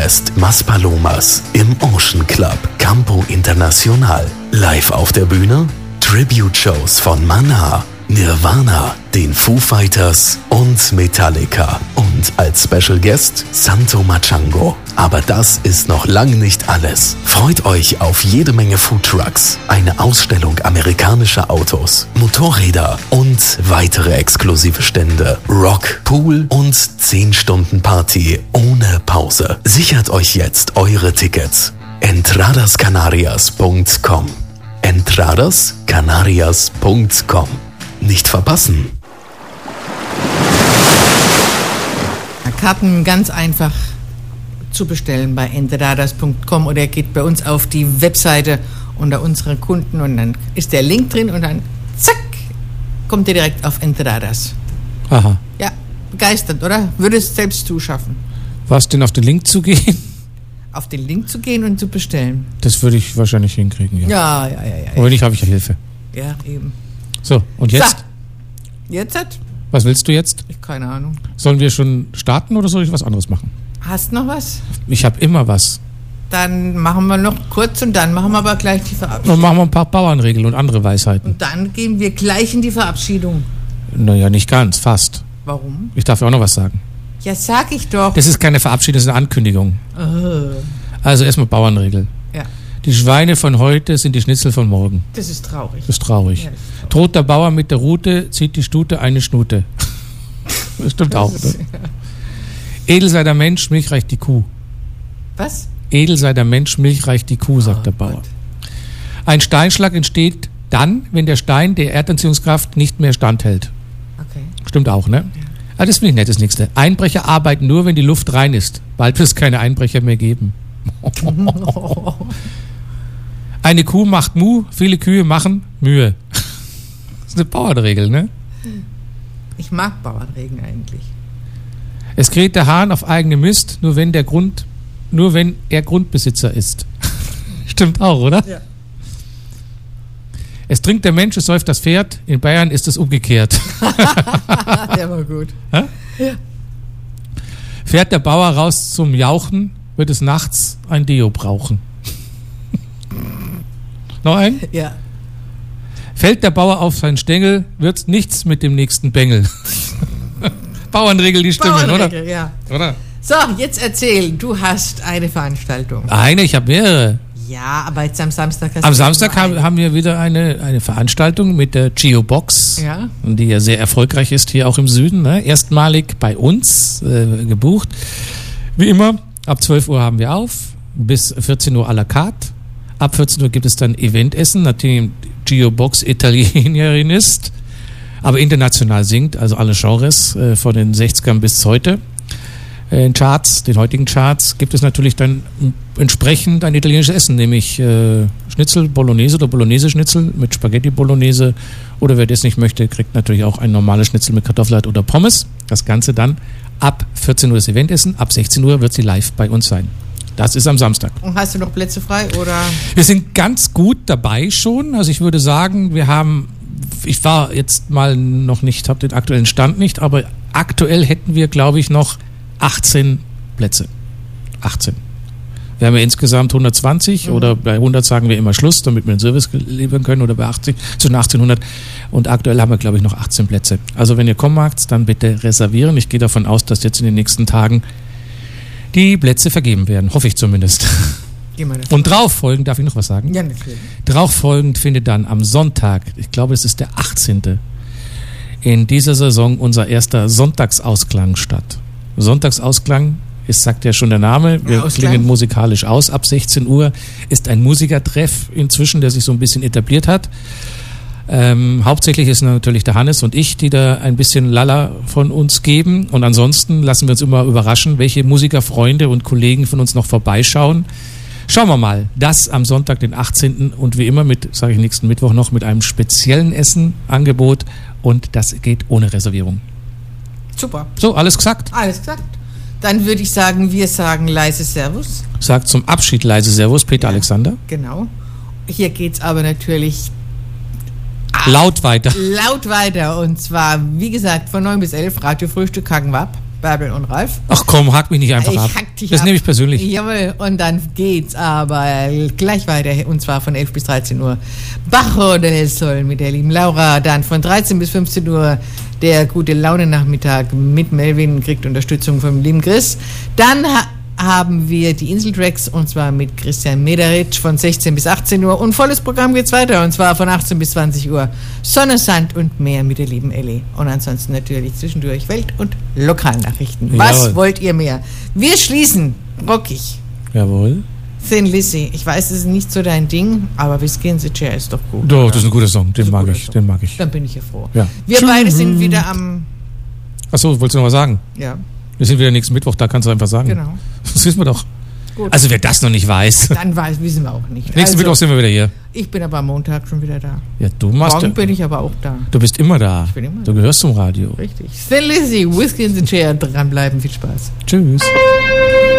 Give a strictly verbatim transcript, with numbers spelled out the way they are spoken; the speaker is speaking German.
Fest Maspalomas im Ocean Club Campo Internacional. Live auf der Bühne Tribute-Shows von Maná, Nirvana, den Foo Fighters und Metallica. Und als Special Guest Santo Machango. Aber das ist noch lang nicht alles. Freut euch auf jede Menge Foodtrucks, eine Ausstellung amerikanischer Autos, Motorräder und weitere exklusive Stände. Rock, Pool und zehn Stunden Party ohne Pause. Sichert euch jetzt eure Tickets. entradas canarias punkt com entradas canarias punkt com. Nicht verpassen. Karten ganz einfach zu bestellen bei entradas punkt com oder geht bei uns auf die Webseite unter unsere Kunden und dann ist der Link drin und dann zack, kommt ihr direkt auf Entradas. Aha. Ja, begeistert, oder? Würdest selbst zuschaffen. Was denn, auf den Link zu gehen? Auf den Link zu gehen und zu bestellen. Das würde ich wahrscheinlich hinkriegen, ja. Ja, ja, ja. ja Aber nicht, habe ich ja Hilfe. Ja, eben. So, und jetzt? So, jetzt hat? Was willst du jetzt? Ich keine Ahnung. Sollen wir schon starten oder soll ich was anderes machen? Hast noch was? Ich habe immer was. Dann machen wir noch kurz und dann machen wir aber gleich die Verabschiedung. Dann machen wir ein paar Bauernregeln und andere Weisheiten. Und dann gehen wir gleich in die Verabschiedung. Naja, nicht ganz, fast. Warum? Ich darf ja auch noch was sagen. Ja, sag ich doch. Das ist keine Verabschiedung, das ist eine Ankündigung. Oh. Also erstmal Bauernregel. Ja. Die Schweine von heute sind die Schnitzel von morgen. Das ist traurig. Das ist traurig. Ja, das ist traurig. Droht der Bauer mit der Rute, zieht die Stute eine Schnute. Das stimmt auch. Das ist, Ne? ja. Edel sei der Mensch, Milch reicht die Kuh. Was? Edel sei der Mensch, Milch reicht die Kuh, sagt Oh, der Bauer. Gott. Ein Steinschlag entsteht dann, wenn der Stein der Erdanziehungskraft nicht mehr standhält. Okay. Stimmt auch, ne? Ah, das finde ich nett, das nächste. Einbrecher arbeiten nur, wenn die Luft rein ist. Bald wird es keine Einbrecher mehr geben. Eine Kuh macht Mu, viele Kühe machen Mühe. Das ist eine Bauernregel, ne? Ich mag Bauernregen eigentlich. Es kräht der Hahn auf eigene Mist, nur wenn der Grund, nur wenn er Grundbesitzer ist. Stimmt auch, oder? Ja. Es trinkt der Mensch, es säuft das Pferd. In Bayern ist es umgekehrt. Der war gut. Hä? Ja. Fährt der Bauer raus zum Jauchen, wird es nachts ein Deo brauchen. Noch ein? Ja. Fällt der Bauer auf seinen Stängel, wird's nichts mit dem nächsten Bengel. Bauernregel, die stimmen, Bauernregel, oder? ja. Oder? So, jetzt erzähl. Du hast eine Veranstaltung. Eine, ich habe mehrere. Ja, aber jetzt am Samstag hast Am du Samstag nur haben, eine. haben wir wieder eine, eine Veranstaltung mit der Geobox, Ja. die ja sehr erfolgreich ist hier auch im Süden. Ne? Erstmalig bei uns äh, gebucht. Wie immer, ab zwölf Uhr haben wir auf, bis vierzehn Uhr à la carte. Ab vierzehn Uhr gibt es dann Eventessen, nachdem Geobox Italienerin ist, aber international singt, also alle Genres äh, von den sechzigern bis heute. In Charts, den heutigen Charts, gibt es natürlich dann entsprechend ein italienisches Essen, nämlich äh, Schnitzel Bolognese oder Bolognese-Schnitzel mit Spaghetti Bolognese. Oder wer das nicht möchte, kriegt natürlich auch ein normales Schnitzel mit Kartoffelsalat oder Pommes. Das Ganze dann ab vierzehn Uhr das Eventessen, ab sechzehn Uhr wird sie live bei uns sein. Das ist am Samstag. Und hast du noch Plätze frei, oder? Wir sind ganz gut dabei schon. Also ich würde sagen, wir haben, ich war jetzt mal noch nicht, habe den aktuellen Stand nicht, aber aktuell hätten wir, glaube ich, noch achtzehn Plätze. achtzehn. Wir haben ja insgesamt hundertzwanzig mhm. oder bei hundert sagen wir immer Schluss, damit wir den Service liefern können, oder bei achtzig, zwischen achtzehn und hundert. Und aktuell haben wir, glaube ich, noch achtzehn Plätze. Also wenn ihr kommen mögt, dann bitte reservieren. Ich gehe davon aus, dass jetzt in den nächsten Tagen die Plätze vergeben werden. Hoffe ich zumindest. Und drauf folgend, darf ich noch was sagen? Ja, natürlich. Drauf folgend findet dann am Sonntag, ich glaube, es ist der achtzehnte in dieser Saison unser erster Sonntagsausklang statt. Sonntagsausklang ist, sagt ja schon der Name, wir Ausklang. klingen musikalisch aus. Ab sechzehn Uhr ist ein Musikertreff inzwischen, der sich so ein bisschen etabliert hat. Ähm, hauptsächlich ist natürlich der Hannes und ich, die da ein bisschen Lala von uns geben. Und ansonsten lassen wir uns immer überraschen, welche Musikerfreunde und Kollegen von uns noch vorbeischauen. Schauen wir mal. Das am Sonntag, den achtzehnten und wie immer mit, sage ich nächsten Mittwoch noch, mit einem speziellen Essenangebot. Und das geht ohne Reservierung. Super. So, alles gesagt? Alles gesagt. Dann würde ich sagen, wir sagen leise Servus. Sagt zum Abschied leise Servus, Peter Ja. Alexander. Genau. Hier geht's aber natürlich Laut weiter. laut weiter. Und zwar, wie gesagt, von neun bis elf Radio Frühstück Hagenwab. Bärbel und Ralf. Ach komm, hack mich nicht einfach Ich ab. hack dich Das ab. nehme ich persönlich. Jawohl, und dann geht's aber gleich weiter, und zwar von elf bis dreizehn Uhr. Bajo del Sol mit der lieben Laura, dann von dreizehn bis fünfzehn Uhr der gute Laune-Nachmittag mit Melvin, kriegt Unterstützung vom lieben Chris. Dann ha- haben wir die Inseltracks, und zwar mit Christian Mederitsch von sechzehn bis achtzehn Uhr, und volles Programm geht's weiter, und zwar von achtzehn bis zwanzig Uhr. Sonne, Sand und Meer mit der lieben Elli. Und ansonsten natürlich zwischendurch Welt- und Lokalnachrichten. Was Jawohl. wollt ihr mehr? Wir schließen rockig. Jawohl. Thin Lizzy. Ich weiß, es ist nicht so dein Ding, aber Whiskey in the Chair ist doch gut. Doch, oder? das ist ein guter Song. Den ein mag guter ich. Song. Den mag ich. Dann bin ich ja froh. Ja. Wir beide sind wieder am... Achso, wolltest du noch was sagen? Ja, Wir sind wieder nächsten Mittwoch, da kannst du einfach sagen. genau. Das wissen wir doch. Gut. Also wer das noch nicht weiß. Dann weiß, wissen wir auch nicht. Nächsten Also, Mittwoch sind wir wieder hier. ich bin aber am Montag schon wieder da. Ja, du machst Morgen ja, bin ich aber auch da. du bist immer da. Ich bin immer Du gehörst zum Radio. Richtig. Thin Lizzy, Whiskey in the Chair. Dranbleiben. Viel Spaß. Tschüss.